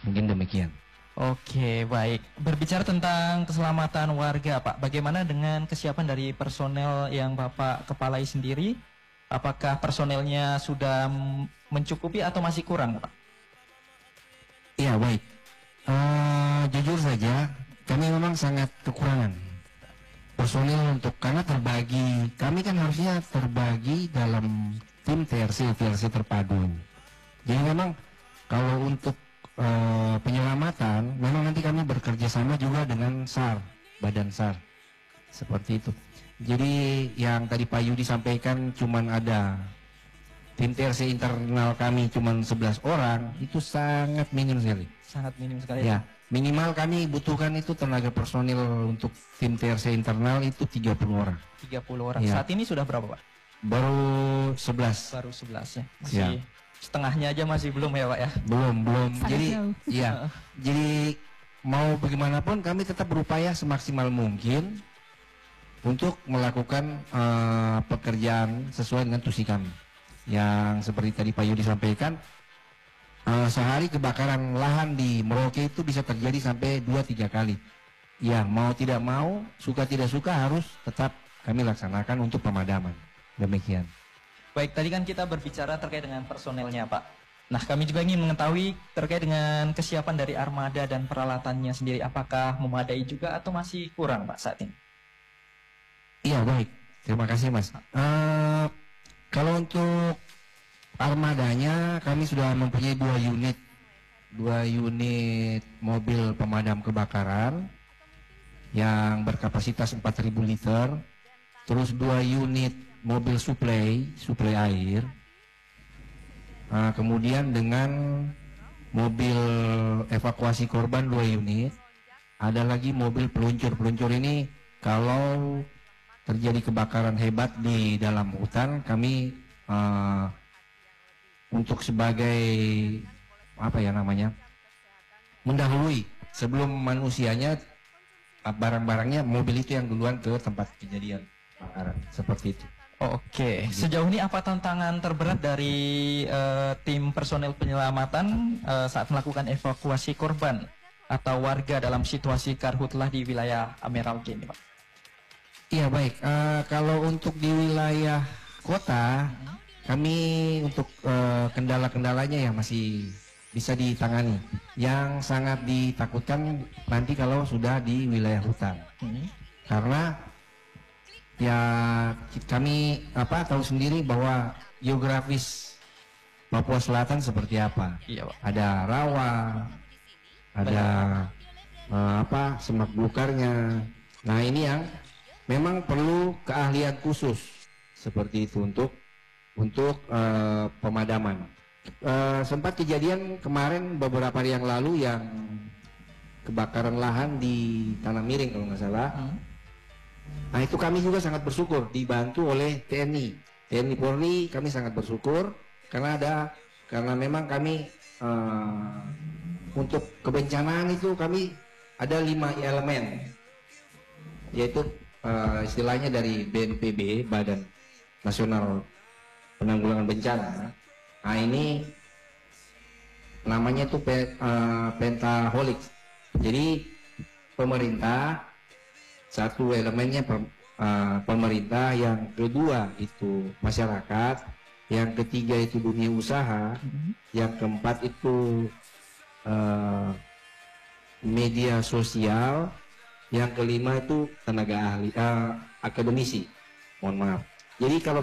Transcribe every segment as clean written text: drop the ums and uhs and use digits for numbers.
Mungkin demikian. Oke, baik. Berbicara tentang keselamatan warga, Pak, bagaimana dengan kesiapan dari personel yang Bapak kepalai sendiri? Apakah personelnya sudah mencukupi atau masih kurang, Pak? Iya, baik. Jujur saja, kami memang sangat kekurangan personil karena terbagi. Kami kan harusnya terbagi dalam tim TRC terpadu. Jadi memang kalau untuk penyelamatan, memang nanti kami bekerja sama juga dengan SAR, Badan SAR, seperti itu. Jadi yang tadi Pak Yudi sampaikan cuman ada tim TRC internal kami cuman 11 orang, itu sangat minim sekali. Sangat minim sekali. Ya, minimal kami butuhkan itu tenaga personil untuk tim TRC internal itu 30 orang. 30 orang. Ya. Saat ini sudah berapa, Pak? Baru 11. Baru 11 ya. Masih Ya. setengahnya aja masih belum ya, Pak ya? Belum. Sangat Jadi jauh. ya. Jadi mau bagaimanapun kami tetap berupaya semaksimal mungkin untuk melakukan pekerjaan sesuai dengan tusi kami. Yang seperti tadi Pak Yudi sampaikan, sehari kebakaran lahan di Merauke itu bisa terjadi sampai 2-3 kali. Ya, mau tidak mau, suka tidak suka harus tetap kami laksanakan untuk pemadaman. Demikian. Baik, tadi kan kita berbicara terkait dengan personelnya, Pak. Nah, kami juga ingin mengetahui terkait dengan kesiapan dari armada dan peralatannya sendiri. Apakah memadai juga atau masih kurang, Pak, saat ini? Iya, baik. Terima kasih, Mas. Kalau untuk armadanya, kami sudah mempunyai 2 unit mobil pemadam kebakaran yang berkapasitas 4.000 liter, terus 2 unit mobil suplai air, kemudian dengan mobil evakuasi korban 2 unit, ada lagi mobil peluncur ini kalau terjadi kebakaran hebat di dalam hutan, kami untuk sebagai mendahului sebelum manusianya, barang-barangnya, mobil itu yang duluan ke tempat kejadian kebakaran, seperti itu. Oke, sejauh ini apa tantangan terberat dari tim personel penyelamatan saat melakukan evakuasi korban atau warga dalam situasi karhutlah di wilayah Merauke ini, Pak? Iya, baik. Kalau untuk di wilayah kota, kami untuk kendala-kendalanya ya masih bisa ditangani. Yang sangat ditakutkan nanti kalau sudah di wilayah hutan, karena ya kami tahu sendiri bahwa geografis Papua Selatan seperti apa. Iya, Pak. Ada rawa, ada semak belukarnya. Nah, ini yang memang perlu keahlian khusus seperti itu untuk pemadaman. Sempat kejadian kemarin beberapa hari yang lalu yang kebakaran lahan di Tanah Miring kalau nggak salah. Nah, itu kami juga sangat bersyukur dibantu oleh TNI Polri. Kami sangat bersyukur karena memang kami untuk kebencanaan itu kami ada 5 elemen, yaitu istilahnya dari BNPB, Badan Nasional Penanggulangan Bencana. Nah, ini namanya itu Pentaholik. Jadi pemerintah, satu elemennya pemerintah, yang kedua itu masyarakat, yang ketiga itu dunia usaha, yang keempat itu media sosial, yang kelima itu tenaga ahli, akademisi. Mohon maaf. Jadi kalau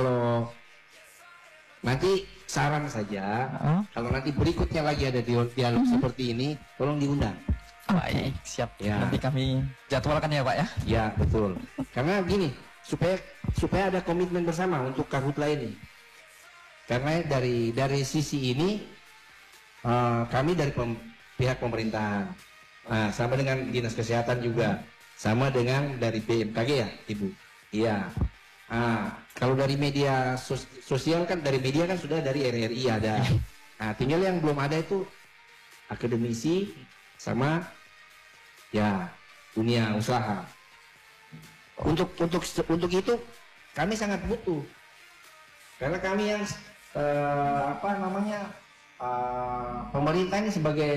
nanti saran saja, kalau nanti berikutnya lagi ada dialog seperti ini, tolong diundang. Baik, siap. Ya. Nanti kami jadwalkan ya, Pak ya. Ya, betul. Karena gini, supaya ada komitmen bersama untuk karhutla ini. Karena dari sisi ini kami dari pihak pemerintahan, sama dengan Dinas Kesehatan juga, sama dengan dari BMKG ya, Ibu. Iya. Kalau dari media sosial kan, dari media kan sudah dari RRI ada. Nah, tinggal yang belum ada itu akademisi sama ya dunia usaha. Untuk itu kami sangat butuh, karena kami yang pemerintah ini sebagai